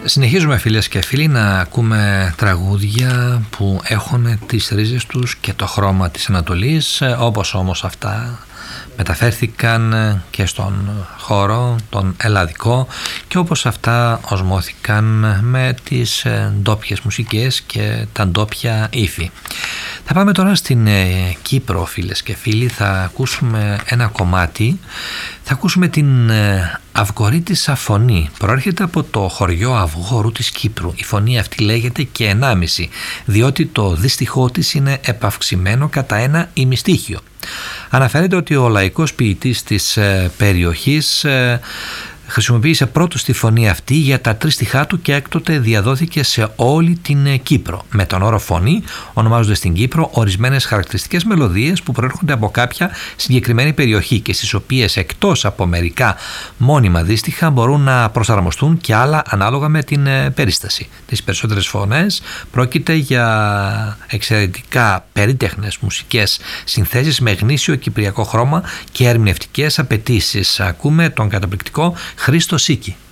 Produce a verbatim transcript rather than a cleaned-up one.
Συνεχίζουμε φίλες και φίλοι να ακούμε τραγούδια που έχουν τις ρίζες τους και το χρώμα της Ανατολής, όπως όμως αυτά μεταφέρθηκαν και στον χώρο τον ελλαδικό και όπως αυτά οσμώθηκαν με τις ντόπιες μουσικές και τα ντόπια ύφη. Θα πάμε τώρα στην Κύπρο φίλες και φίλοι, θα ακούσουμε ένα κομμάτι, θα ακούσουμε την Αυγορίτισσα φωνή. Προέρχεται από το χωριό Αυγόρου της Κύπρου. Η φωνή αυτή λέγεται και ενάμιση, διότι το δίστιχό της είναι επαυξημένο κατά ένα ημιστίχιο. Αναφέρεται ότι ο λαϊκός ποιητής της περιοχής χρησιμοποίησε πρώτος τη φωνή αυτή για τα τρεις στιχά του και έκτοτε διαδόθηκε σε όλη την Κύπρο. Με τον όρο φωνή ονομάζονται στην Κύπρο ορισμένες χαρακτηριστικές μελωδίες που προέρχονται από κάποια συγκεκριμένη περιοχή και στις οποίες εκτός από μερικά μόνιμα δύστιχα μπορούν να προσαρμοστούν και άλλα ανάλογα με την περίσταση. Τις περισσότερες φωνές πρόκειται για εξαιρετικά περίτεχνες μουσικές συνθέσεις με γνήσιο κυπριακό χρώμα και ερμηνευτικές απαιτήσεις. Ακούμε τον καταπληκτικό Χρήστο Σίκη.